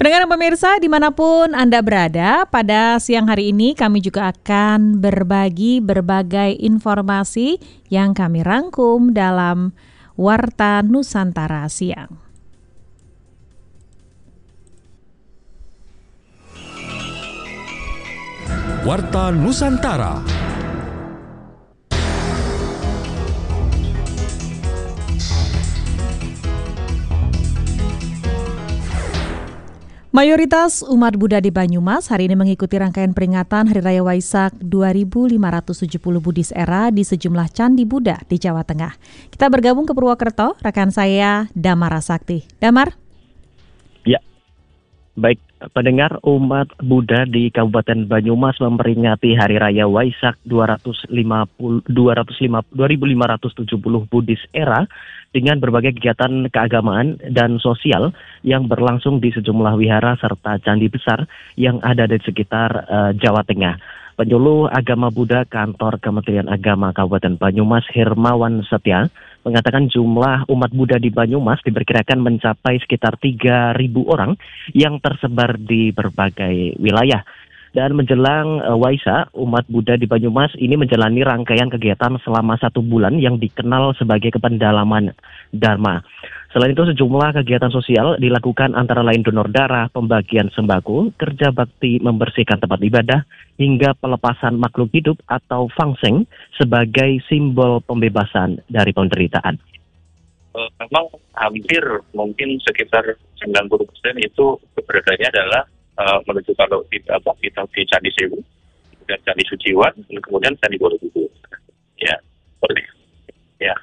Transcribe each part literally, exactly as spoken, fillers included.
Pendengar dan pemirsa dimanapun Anda berada, pada siang hari ini kami juga akan berbagi berbagai informasi yang kami rangkum dalam Warta Nusantara Siang. Warta Nusantara. Mayoritas umat Buddha di Banyumas hari ini mengikuti rangkaian peringatan Hari Raya Waisak dua ribu lima ratus tujuh puluh Buddhist Era di sejumlah candi Buddha di Jawa Tengah. Kita bergabung ke Purwokerto, rekan saya Damar Sakti. Damar? Ya, baik pendengar, umat Buddha di Kabupaten Banyumas memperingati Hari Raya Waisak dua ribu lima ratus tujuh puluh Buddhist Era dengan berbagai kegiatan keagamaan dan sosial yang berlangsung di sejumlah wihara serta candi besar yang ada di sekitar uh, Jawa Tengah. Penyuluh Agama Buddha Kantor Kementerian Agama Kabupaten Banyumas, Hermawan Setia, mengatakan jumlah umat Buddha di Banyumas diperkirakan mencapai sekitar tiga ribu orang yang tersebar di berbagai wilayah. Dan menjelang uh, Waisak, umat Buddha di Banyumas ini menjalani rangkaian kegiatan selama satu bulan yang dikenal sebagai kependalaman Dharma. Selain itu, sejumlah kegiatan sosial dilakukan antara lain donor darah, pembagian sembako, kerja bakti membersihkan tempat ibadah, hingga pelepasan makhluk hidup atau fangseng sebagai simbol pembebasan dari penderitaan. Memang hampir mungkin sekitar sembilan puluh persen itu keberadaannya adalah Uh, menuju kalau kita kita di Candi Sewu, kemudian Candi Suciwan, dan kemudian Candi Borobudur. Ya, seperti ya.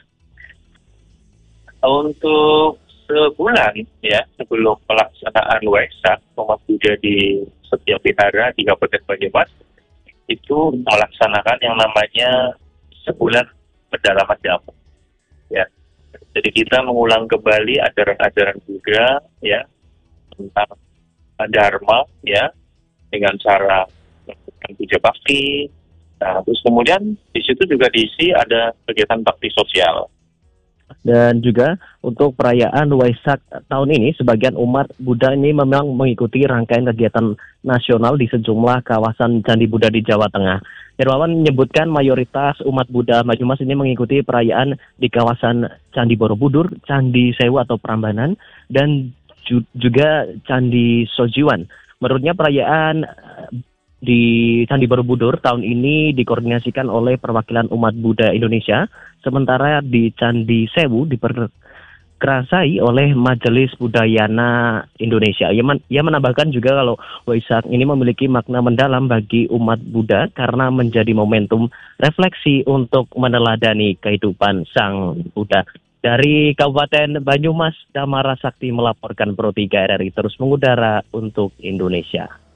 Untuk sebulan ya sebelum pelaksanaan Waisak, umat Buddha di setiap wihara di Kabupaten Banyumas itu melaksanakan yang namanya sebulan pendalaman Dhamma. Ya, jadi kita mengulang kembali ajaran-ajaran Buddha ya tentang Dharma ya dengan cara melakukan puja bakti. Nah, terus kemudian di situ juga diisi ada kegiatan bakti sosial. Dan juga untuk perayaan Waisak tahun ini, sebagian umat Buddha ini memang mengikuti rangkaian kegiatan nasional di sejumlah kawasan Candi Buddha di Jawa Tengah. Hermawan menyebutkan mayoritas umat Buddha Banyumas ini mengikuti perayaan di kawasan Candi Borobudur, Candi Sewu atau Prambanan, dan juga Candi Sojiwan. Menurutnya perayaan di Candi Borobudur tahun ini dikoordinasikan oleh perwakilan umat Buddha Indonesia, sementara di Candi Sewu diperkerasai oleh Majelis Budayana Indonesia. Ia, men- ia menambahkan juga kalau Waisak ini memiliki makna mendalam bagi umat Buddha karena menjadi momentum refleksi untuk meneladani kehidupan Sang Buddha. Dari Kabupaten Banyumas, Damar Sakti melaporkan Pro tiga R R I terus mengudara untuk Indonesia.